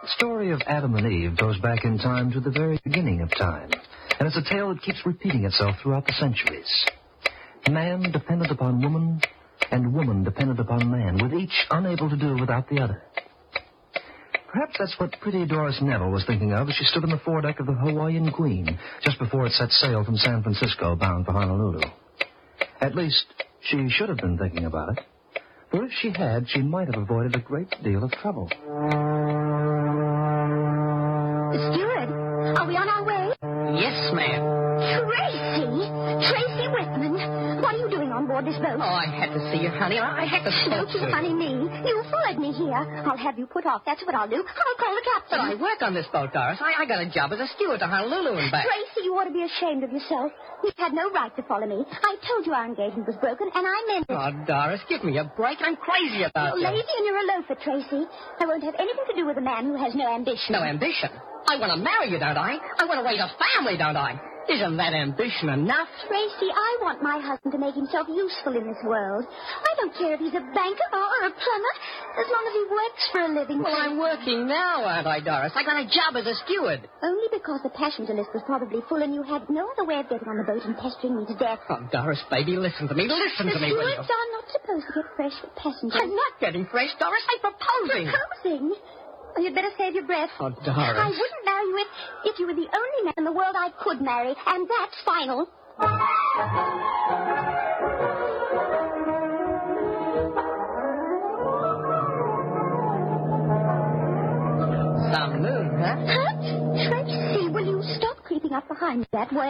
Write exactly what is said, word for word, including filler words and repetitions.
The story of Adam and Eve goes back in time to the very beginning of time, and it's a tale that keeps repeating itself throughout the centuries. Man dependent upon woman, and woman dependent upon man, with each unable to do without the other. Perhaps that's what pretty Doris Neville was thinking of as she stood on the foredeck of the Hawaiian Queen just before it set sail from San Francisco bound for Honolulu. At least, she should have been thinking about it. For if she had, she might have avoided a great deal of trouble. Steward, are we on our way? Yes, ma'am. Tracy! Tracy Whitman! What are you doing on board this boat? Oh, I had to see you, honey. I had to Don't talk you to funny me. You followed me here. I'll have you put off. That's what I'll do. I'll call the captain. But I work on this boat, Doris. I, I got a job as a steward to Honolulu and back. Tracy, you ought to be ashamed of yourself. You had no right to follow me. I told you our engagement was broken, and I meant it. Oh, Doris, give me a break. I'm crazy about You're you. lazy and you're a loafer, Tracy. I won't have anything to do with a man who has no ambition. No ambition. I want to marry you, don't I? I want to raise a family, don't I? Isn't that ambition enough? Tracy, I want my husband to make himself useful in this world. I don't care if he's a banker or, or a plumber, as long as he works for a living. Well, I'm working now, aren't I, Doris? I got a job as a steward. Only because the passenger list was probably full and you had no other way of getting on the boat and pestering me to death. Oh, Doris, baby, listen to me. Listen the to me, will you? stewards are not supposed to get fresh with passengers. I'm not getting fresh, Doris. I'm proposing. Proposing? Well, you'd better save your breath. Oh, Doris. I wouldn't marry you if, if you were the only man in the world I could marry, and that's final. Some moon, huh? Huh? Tracy, will you stop creeping up behind me that way?